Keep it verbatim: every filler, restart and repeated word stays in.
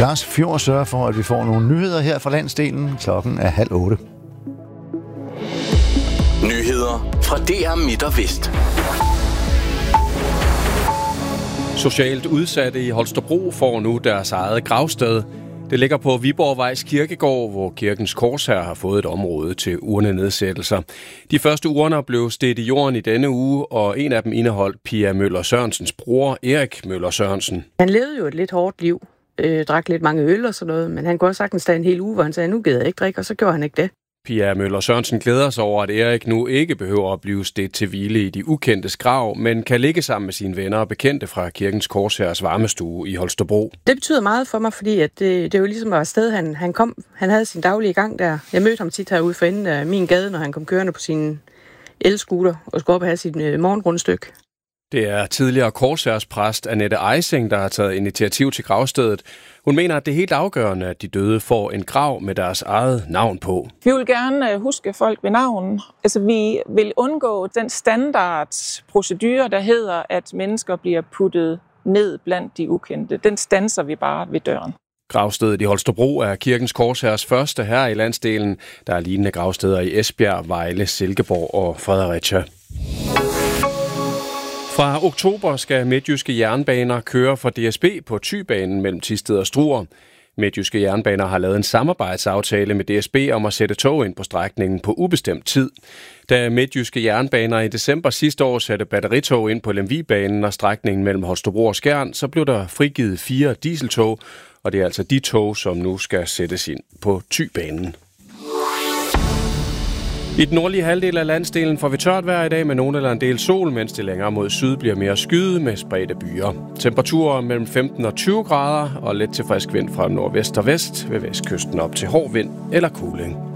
Lars Fjord sørger for, at vi får nogle nyheder her fra landsdelen. Klokken er halv otte. Nyheder fra D R Midt og Vest. Socialt udsatte i Holstebro får nu deres eget gravsted. Det ligger på Viborgvejs Kirkegård, hvor Kirkens Korshær har fået et område til urnenedsættelser. De første urner blev stedt i jorden i denne uge, og en af dem indeholdt Pia Møller Sørensens bror, Erik Møller Sørensen. Han levede jo et lidt hårdt liv, øh, drak lidt mange øl og sådan noget, men han kunne også sagtens tage en hel uge, hvor han sagde, nu gider jeg ikke drikke, og så gjorde han ikke det. Pia Møller Sørensen glæder sig over, at Erik nu ikke behøver at blive stedt til hvile i de ukendtes grav, men kan ligge sammen med sine venner og bekendte fra Kirkens Korshærs varmestue i Holstebro. Det betyder meget for mig, fordi at det, det er jo ligesom et sted, han, han kom. Han havde sin daglige gang der. Jeg mødte ham tit herude for enden af min gade, når han kom kørende på sin elscooter og skulle op og have sit øh, morgenrundstykke. Det er tidligere Korshærspræst Annette Eising, der har taget initiativ til gravstedet. Hun mener, at det er helt afgørende, at de døde får en grav med deres eget navn på. Vi vil gerne huske folk ved navn. Altså, vi vil undgå den standardprocedure, der hedder, at mennesker bliver puttet ned blandt de ukendte. Den standser vi bare ved døren. Gravstedet i Holstebro er Kirkens Korshærs første her i landsdelen. Der er lignende gravsteder i Esbjerg, Vejle, Silkeborg og Fredericia. Fra oktober skal Midtjyske Jernbaner køre for D S B på Thybanen mellem Thisted og Struer. Midtjyske Jernbaner har lavet en samarbejdsaftale med D S B om at sætte tog ind på strækningen på ubestemt tid. Da Midtjyske Jernbaner i december sidste år satte batteritog ind på Lemvigbanen og strækningen mellem Holstebro og Skjern, så blev der frigivet fire dieseltog, og det er altså de tog, som nu skal sættes ind på Thybanen. I den nordlige halvdel af landsdelen får vi tørt vejr i dag med nogen eller en del sol, mens det længere mod syd bliver mere skyet med spredte byer. Temperaturer mellem femten og tyve grader og let til frisk vind fra nordvest og vest ved vestkysten op til hård vind eller kuling.